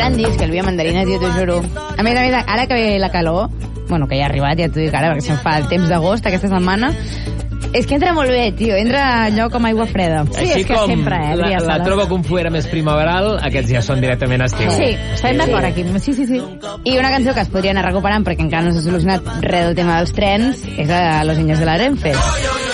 gran disc, el Via Mandarina, tio, t'ho juro. A més, ara que ve la calor, bueno, que ja ha arribat, ja t'ho dic ara, perquè se'm fa el temps d'agost aquesta setmana, és que entra molt bé, tio, entra allò com aigua freda. Sí, és que sempre, la trobo com fuera més primaveral, aquests ja són directament estiu. Sí, estem d'acord aquí, sí. I una cançó que es podria anar recuperant, perquè encara no s'ha solucionat res del tema dels trens, és a Los Niños de la Renfe.